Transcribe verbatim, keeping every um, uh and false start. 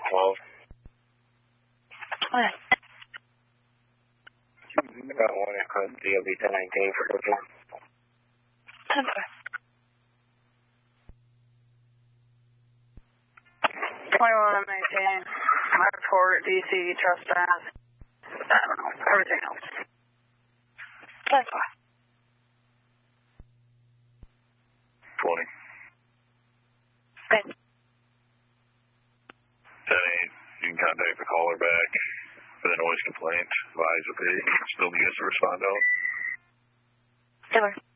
twelve. Okay. Got one at D O B ten nineteen for Tokyo. ten four. twenty-one, I'm nineteen. My report, D C, trespass. I don't know. Everything else. ten four. twenty. Okay. ten eight, you can contact the caller back for the noise complaint. Advise that they still need us to respond out. ten four.